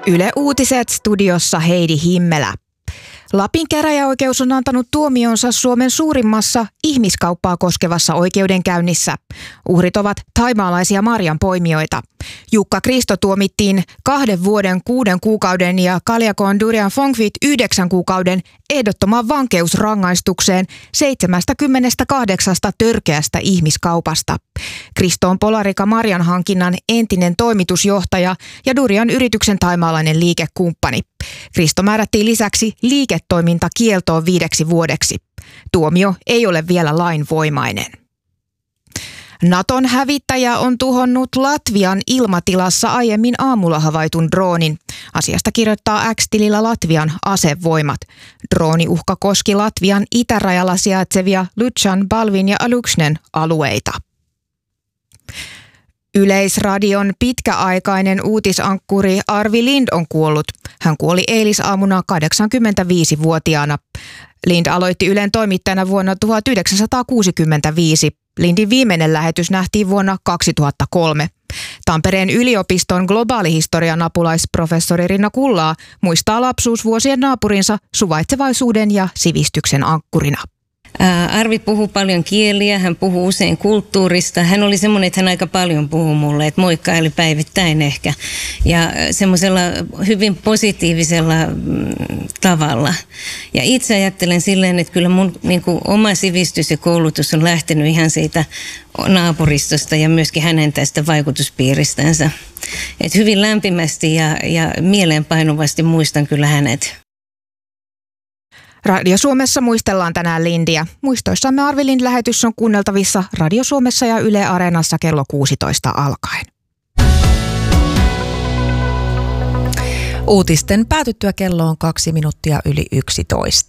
Yle Uutiset, studiossa Heidi Himmelä. Lapin käräjäoikeus on antanut tuomionsa Suomen suurimmassa ihmiskauppaa koskevassa oikeudenkäynnissä. Uhrit ovat thaimaalaisia marjanpoimijoita. Jukka Kristo tuomittiin 2 vuoden 6 kuukauden ja Kaljakon Durian Phongvit 9 kuukauden ehdottomaan vankeusrangaistukseen 78 törkeästä ihmiskaupasta. Kristo on Polarika marjanhankinnan entinen toimitusjohtaja ja Durian yrityksen thaimaalainen liikekumppani. Kristo määrättiin lisäksi liiketoimintakieltoon 5 vuodeksi. Tuomio ei ole vielä lainvoimainen. Naton hävittäjä on tuhonnut Latvian ilmatilassa aiemmin aamulla havaitun droonin. Asiasta kirjoittaa X-tilillä Latvian asevoimat. Drooniuhka koski Latvian itärajalla sijaitsevia Lucan, Balvin ja Aluksnen alueita. Yleisradion pitkäaikainen uutisankkuri Arvi Lind on kuollut. Hän kuoli eilisaamuna 85-vuotiaana. Lind aloitti Ylen toimittajana vuonna 1965. Lindin viimeinen lähetys nähtiin vuonna 2003. Tampereen yliopiston globaalihistorian apulaisprofessori Rinna Kullaa muistaa lapsuusvuosien naapurinsa suvaitsevaisuuden ja sivistyksen ankkurina. Arvi puhuu paljon kieliä, hän puhuu usein kulttuurista. Hän oli semmoinen, että hän aika paljon puhui mulle, että moikkaili päivittäin ehkä. Ja semmoisella hyvin positiivisella tavalla. Ja itse ajattelen silleen, että kyllä mun niin kuin oma sivistys ja koulutus on lähtenyt ihan siitä naapuristosta ja myöskin hänen tästä vaikutuspiiristänsä. Että hyvin lämpimästi ja mieleenpainuvasti muistan kyllä hänet. Radio Suomessa muistellaan tänään Lindiä. Muistoissamme Arvi Lind-lähetys on kuunneltavissa Radio Suomessa ja Yle Areenassa kello 16 alkaen. Uutisten päätyttyä kello on 2 minuuttia yli 11.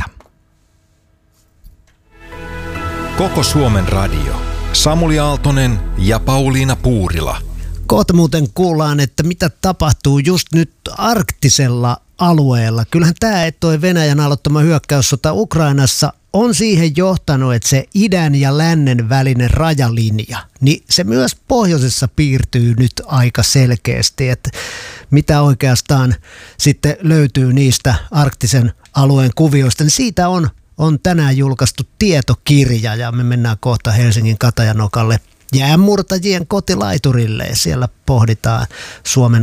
Koko Suomen radio. Samuli Aaltonen ja Pauliina Puurila. Kohta muuten kuullaan, että mitä tapahtuu just nyt arktisella alueella. Kyllähän toi Venäjän aloittama hyökkäyssota Ukrainassa on siihen johtanut, että se idän ja lännen välinen rajalinja, niin se myös pohjoisessa piirtyy nyt aika selkeästi, että mitä oikeastaan sitten löytyy niistä arktisen alueen kuvioista, niin siitä on tänään julkaistu tietokirja ja me mennään kohta Helsingin Katajanokalle jäänmurtajien kotilaiturille ja siellä pohditaan Suomen